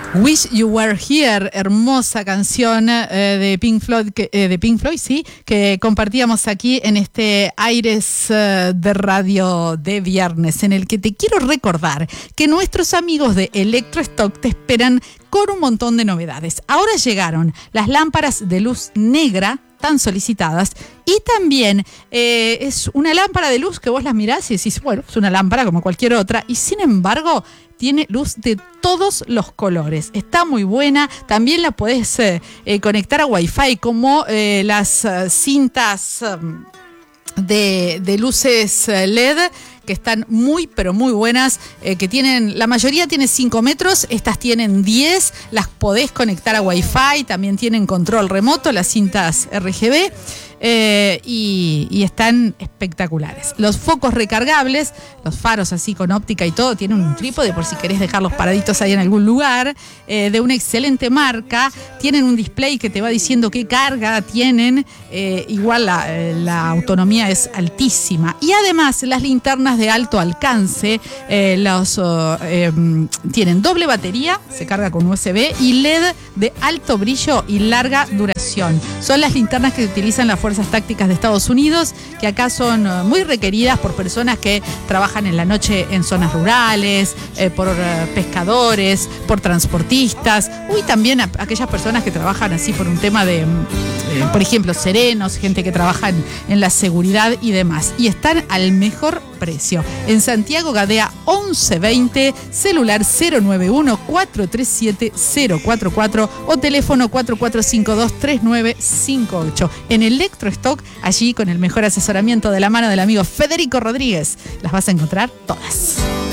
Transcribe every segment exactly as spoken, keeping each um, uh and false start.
Wish You Were Here, hermosa canción eh, de Pink Floyd, que, eh, de Pink Floyd, sí, que compartíamos aquí en este Aires eh, de Radio de viernes, en el que te quiero recordar que nuestros amigos de Electrostock te esperan con un montón de novedades. Ahora llegaron las lámparas de luz negra tan solicitadas y también eh, es una lámpara de luz que vos las mirás y decís, bueno, es una lámpara como cualquier otra, y sin embargo tiene luz de todos los colores. Está muy buena. También la podés eh, eh, conectar a Wi-Fi, como eh, las uh, cintas um, de, de luces L E D, que están muy, pero muy buenas, eh, que tienen, la mayoría tiene cinco metros, estas tienen diez, las podés conectar a Wi-Fi, también tienen control remoto, las cintas R G B, eh, y, y están espectaculares. Los focos recargables, los faros así con óptica y todo, tienen un trípode por si querés dejarlos paraditos ahí en algún lugar, eh, de una excelente marca, tienen un display que te va diciendo qué carga tienen, eh, igual la, la autonomía es altísima, y además las linternas de alto alcance, eh, los, uh, eh, tienen doble batería, se carga con U S B, y L E D de alto brillo y larga duración. Son las linternas que utilizan las fuerzas tácticas de Estados Unidos, que acá son uh, muy requeridas por personas que trabajan en la noche en zonas rurales, eh, por uh, pescadores, por transportistas, y también a, aquellas personas que trabajan así por un tema de, eh, por ejemplo, serenos, gente que trabaja en, en la seguridad y demás. Y están al mejor precio. En Santiago Gadea once veinte, celular cero nueve uno, cuatro tres siete, cero cuatro cuatro o teléfono cuatro cuatro cinco dos, tres nueve cinco ocho. En Electrostock, allí con el mejor asesoramiento de la mano del amigo Federico Rodríguez, las vas a encontrar todas.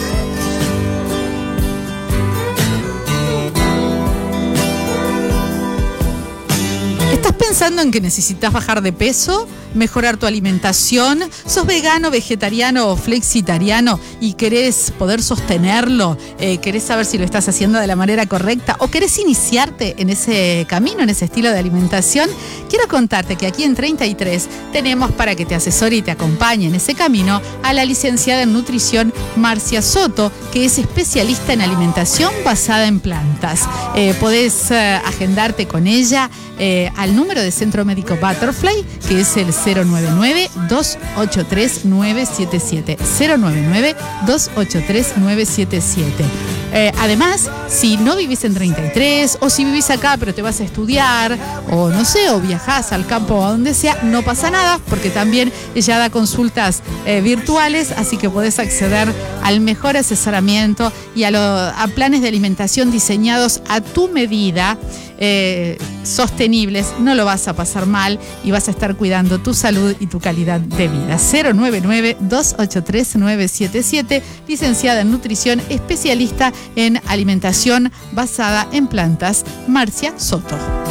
¿Estás pensando en que necesitas bajar de peso, mejorar tu alimentación? ¿Sos vegano, vegetariano o flexitariano y querés poder sostenerlo? Eh, ¿Querés saber si lo estás haciendo de la manera correcta? ¿O querés iniciarte en ese camino, en ese estilo de alimentación? Quiero contarte que aquí en treinta y tres tenemos, para que te asesore y te acompañe en ese camino, a la licenciada en nutrición Marcia Soto, que es especialista en alimentación basada en plantas. Eh, podés eh, agendarte con ella eh, al número de Centro Médico Butterfly, que es el cero nueve nueve, dos ocho tres, nueve siete siete. cero nueve nueve, dos ocho tres, nueve siete siete. Eh, además, si no vivís en treinta y tres, o si vivís acá pero te vas a estudiar, o no sé, o viajás al campo o a donde sea, no pasa nada, porque también ella da consultas eh, virtuales, así que podés acceder al mejor asesoramiento y a, lo, a planes de alimentación diseñados a tu medida, eh, sostenibles. No lo vas a pasar mal y vas a estar cuidando tu salud y tu calidad de vida. cero nueve nueve, dos ocho tres, nueve siete siete, licenciada en nutrición, especialista en alimentación basada en plantas, Marcia Soto.